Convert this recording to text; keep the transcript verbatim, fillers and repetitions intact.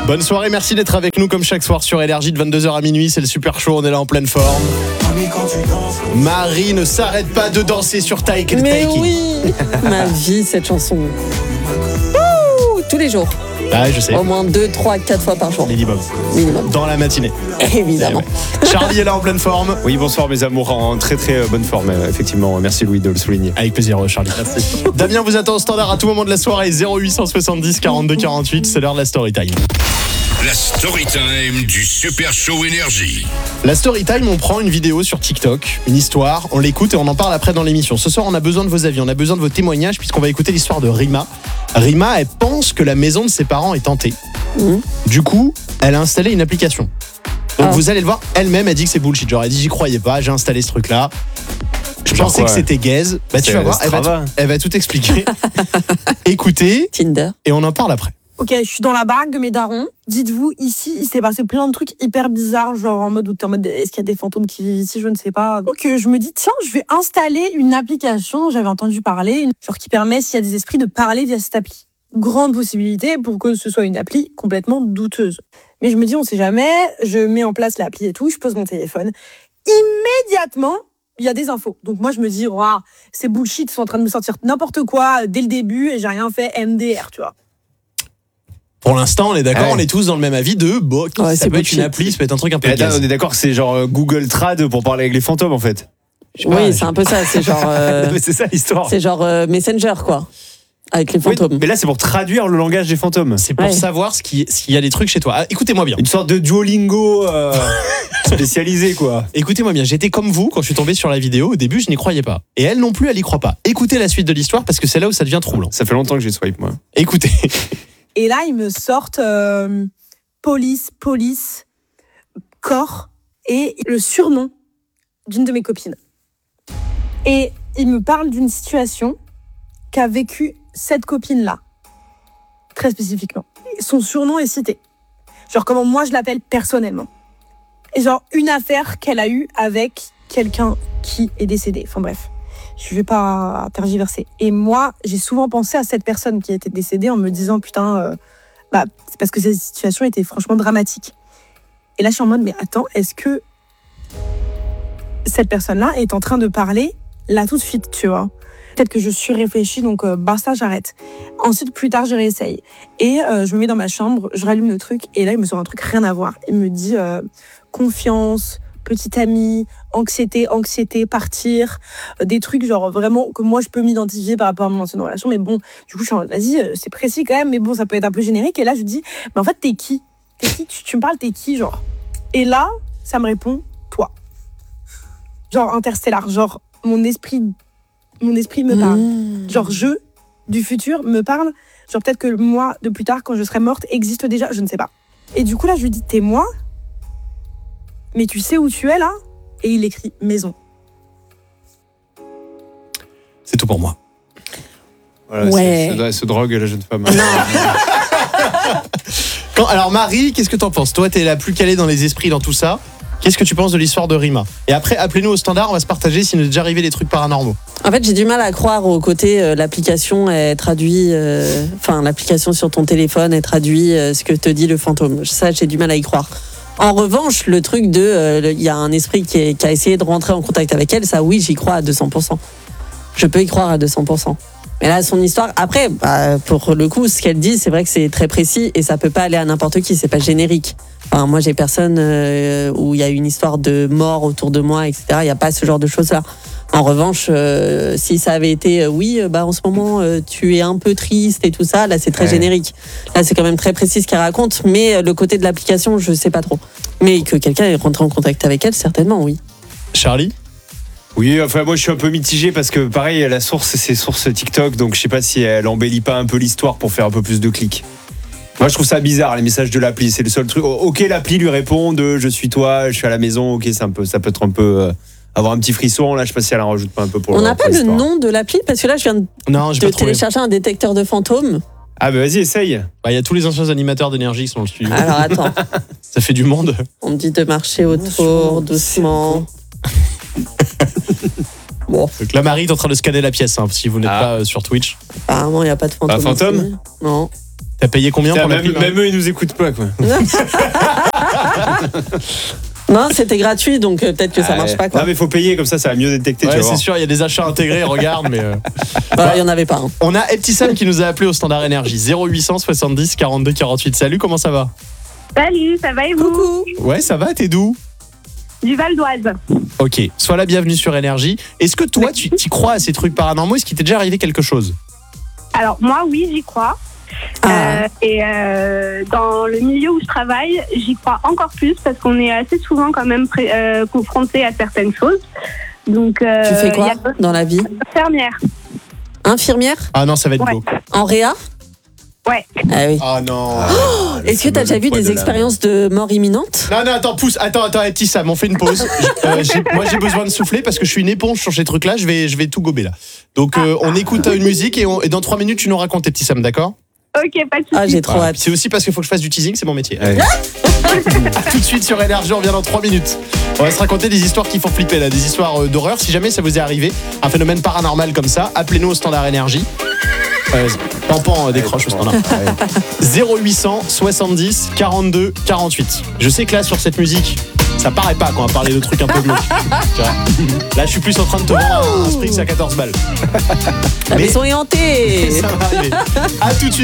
Bonne soirée, merci d'être avec nous comme chaque soir sur Énergie de vingt-deux heures à minuit. C'est le super show, on est là en pleine forme. Marie ne s'arrête pas de danser sur Taïk. Mais oui, ma vie cette chanson. Ouh, tous les jours. Ah, je sais. Au moins deux, trois, quatre fois par jour. Minimum. Minimum. Dans la matinée. Évidemment. Eh ouais. Charlie est là en pleine forme. Oui, bonsoir mes amours, en très très bonne forme, effectivement. Merci Louis de le souligner. Avec plaisir, Charlie. Merci. Damien vous attend au standard à tout moment de la soirée. zéro huit cent soixante-dix quarante-deux quarante-huit. C'est l'heure de la story time. La story time du Super Show Énergie. La story time, on prend une vidéo sur TikTok, une histoire, on l'écoute et on en parle après dans l'émission. Ce soir, on a besoin de vos avis, on a besoin de vos témoignages puisqu'on va écouter l'histoire de Rima. Rima, elle pense que la maison de ses parents est hantée. Mmh. Du coup, elle a installé une application. Donc ah. vous allez le voir, elle-même, elle dit que c'est bullshit. Genre, elle dit, j'y croyais pas, j'ai installé ce truc-là. Je Genre pensais quoi, que c'était gaze. Bah, tu vas voir, elle va, tout, elle va tout expliquer. Écoutez. Tinder. Et on en parle après. Ok, je suis dans la baraque de mes darons. Dites-vous, ici, il s'est passé plein de trucs hyper bizarres, genre en mode où t'es en mode, est-ce qu'il y a des fantômes qui vivent ici, je ne sais pas. Donc je me dis, tiens, je vais installer une application dont j'avais entendu parler, genre qui permet, s'il y a des esprits, de parler via cette appli. Grande possibilité pour que ce soit une appli complètement douteuse. Mais je me dis, on sait jamais, je mets en place l'appli et tout, je pose mon téléphone. Immédiatement, il y a des infos. Donc moi, je me dis, waouh, c'est bullshit, ils sont en train de me sortir n'importe quoi dès le début et j'ai rien fait, M D R, tu vois. Pour l'instant, on est d'accord, ouais. on est tous dans le même avis de bon, ouais, ça peut être une appli, ça peut être un truc un peu là, on est d'accord que c'est genre Google Trad pour parler avec les fantômes en fait. Oui, pas, c'est un peu ça, c'est genre euh, mais c'est ça l'histoire. C'est genre euh, Messenger quoi. Avec les fantômes. Oui, mais là, c'est pour traduire le langage des fantômes. C'est pour ouais. savoir ce qui, s'il y a des trucs chez toi. Ah, écoutez-moi bien. Une sorte de Duolingo euh, spécialisé, quoi. Écoutez-moi bien, j'étais comme vous quand je suis tombé sur la vidéo. Au début, je n'y croyais pas. Et elle non plus, elle y croit pas. Écoutez la suite de l'histoire parce que c'est là où ça devient troublant. Ça fait longtemps que j'ai swipe, moi. Écoutez. Et là, ils me sortent euh, police, police, corps et le surnom d'une de mes copines. Et ils me parlent d'une situation qu'a vécue cette copine-là, très spécifiquement. Son surnom est cité. Genre comment moi je l'appelle personnellement. Et genre une affaire qu'elle a eue avec quelqu'un qui est décédé. Enfin bref, je vais pas tergiverser. Et moi, j'ai souvent pensé à cette personne qui était décédée en me disant putain, euh, bah c'est parce que cette situation était franchement dramatique. Et là je suis en mode mais attends, est-ce que cette personne-là est en train de parler là tout de suite, tu vois? Peut-être que je suis réfléchie, donc euh, basta, j'arrête. Ensuite, plus tard, je réessaye. Et euh, je me mets dans ma chambre, je rallume le truc, et là, il me sort un truc rien à voir. Il me dit euh, confiance, petite amie, anxiété, anxiété, partir, euh, des trucs genre vraiment que moi, je peux m'identifier par rapport à mon ancienne relation. Mais bon, du coup, je suis en mode, vas-y, euh, c'est précis quand même, mais bon, ça peut être un peu générique. Et là, je dis, mais en fait, t'es qui? T'es qui? Tu, tu me parles, t'es qui, genre? Et là, ça me répond, toi. Genre interstellar, genre mon esprit... Mon esprit me parle. Mmh. Genre, je, du futur, me parle. Genre, peut-être que moi, de plus tard, quand je serai morte, existe déjà. Je ne sais pas. Et du coup, là, je lui dis, t'es moi? Mais tu sais où tu es, là? Et il écrit maison. C'est tout pour moi. Voilà, ouais. c'est, c'est, se drogue, la jeune femme. Quand, alors, Marie, qu'est-ce que t'en penses? Toi, t'es la plus calée dans les esprits, dans tout ça. Qu'est-ce que tu penses de l'histoire de Rima? Et après, appelez-nous au standard, on va se partager s'il nous est déjà arrivé des trucs paranormaux. En fait, j'ai du mal à croire au côté euh, l'application est traduit, enfin euh, l'application sur ton téléphone est traduit euh, ce que te dit le fantôme. Ça, j'ai du mal à y croire. En revanche, le truc de, il euh, y a un esprit qui, est, qui a essayé de rentrer en contact avec elle, ça, oui, j'y crois à deux cents pour cent. Je peux y croire à deux cents pour cent. Mais là, son histoire, après, bah, pour le coup, ce qu'elle dit, c'est vrai que c'est très précis et ça peut pas aller à n'importe qui, c'est pas générique. Enfin, moi, j'ai personne euh, où il y a une histoire de mort autour de moi, et cetera. Il n'y a pas ce genre de choses-là. En revanche, euh, si ça avait été, euh, oui, bah, en ce moment, euh, tu es un peu triste et tout ça, là, c'est très ouais. générique. Là, c'est quand même très précis ce qu'elle raconte, mais le côté de l'application, je sais pas trop. Mais que quelqu'un est rentré en contact avec elle, certainement, oui. Charlie ? Oui, enfin moi je suis un peu mitigé parce que pareil, la source c'est source TikTok, donc je sais pas si elle embellit pas un peu l'histoire pour faire un peu plus de clics. Moi je trouve ça bizarre les messages de l'appli, c'est le seul truc. Ok, l'appli lui répond de je suis toi, je suis à la maison, ok, c'est un peu, ça peut être un peu euh, avoir un petit frisson là, je sais pas si elle en rajoute pas un peu pour. On n'a pas le l'histoire. nom de l'appli parce que là je viens de, non, de télécharger un détecteur de fantômes. Ah bah vas-y, essaye. Il bah, y a tous les anciens animateurs d'énergie qui sont dans le studio. Alors attends. Ça fait du monde. On me dit de marcher autour, doucement. Bon. Donc la Marie est en train de scanner la pièce, hein, si vous n'êtes ah. pas euh, sur Twitch. Apparemment, il n'y a pas de fantôme. Pas fantôme ? Non. T'as payé combien Putain, pour la même, pub hein même eux, ils nous écoutent pas, quoi. Non, c'était gratuit, donc euh, peut-être que ça Ah, marche ouais. pas. Quoi. Non, mais faut payer, comme ça, ça va mieux détecter. tu Ouais, vas c'est voir. sûr, il y a des achats intégrés, regarde, mais. euh, Bah, il y en avait pas. Hein. On a Eptisam qui nous a appelé au standard énergie. zéro huit cent soixante-dix quarante-deux quarante-huit. Salut, comment ça va? Salut, ça va et vous? Coucou. Ouais, ça va, t'es d'où? Du Val d'Oise. Ok, sois la bienvenue sur Énergie. Est-ce que toi, tu y crois à ces trucs paranormaux? Est-ce qu'il t'est déjà arrivé quelque chose? Alors moi, oui, j'y crois. Ah. Euh, et euh, dans le milieu où je travaille, j'y crois encore plus parce qu'on est assez souvent quand même pré- euh, confronté à certaines choses. Donc, euh, Tu fais il y quoi a dans la vie? infirmière. Infirmière? Ah non, ça va être Ouais. beau. En réa? Ouais. Ah oui. Ah non. Est-ce que t'as déjà vu des expériences de mort imminente? Non, non, attends, pousse. Attends, attends, Eptisam, on fait une pause. J- euh, j'ai- moi, j'ai besoin de souffler parce que je suis une éponge sur ces trucs-là. Je vais, je vais tout gober là. Donc, euh, on écoute une musique et, on- et dans trois minutes, tu nous racontes, Eptisam, d'accord? Ok, pas de soucis. Ah, j'ai trop Voilà. hâte. C'est aussi parce qu'il faut que je fasse du teasing, c'est mon métier. Ouais. À tout de suite sur Énergie, on revient dans trois minutes. On va se raconter des histoires qui font flipper, là, des histoires euh, d'horreur. Si jamais ça vous est arrivé, un phénomène paranormal comme ça, appelez-nous au standard Énergie. Euh, Pampan euh, décroche au standard. zéro huit cent soixante-dix quarante-deux quarante-huit. Je sais que là, sur cette musique, ça paraît pas quand on va parler de trucs un peu glauques. Tu vois. Là, je suis plus en train de te vendre un Springs à quatorze balles. La Mais- maison est hantée. Ça va arriver. À tout de suite.